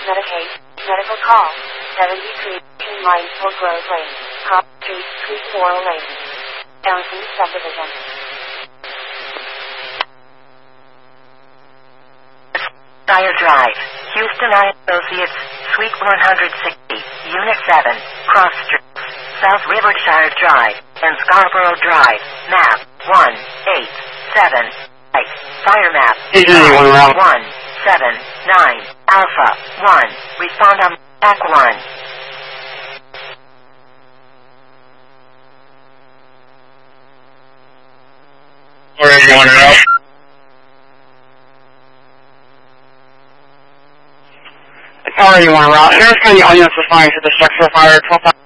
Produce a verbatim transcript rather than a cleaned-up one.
Medicaid, medical call, seventy-three, King Line, Oak Grove Lane, Cross Street, Suite four oh eight, Ellison Subdivision. Dyer Drive, Houston I Associates, Suite one hundred sixty, Unit seven, Cross Street, South Riverside Drive, and Scarborough Drive, map one eight seven, right, fire map one seven nine, Alpha one, respond on back one. Where do you want to know? Sorry, you want to route. Here's kind of the audience responding to the structural fire.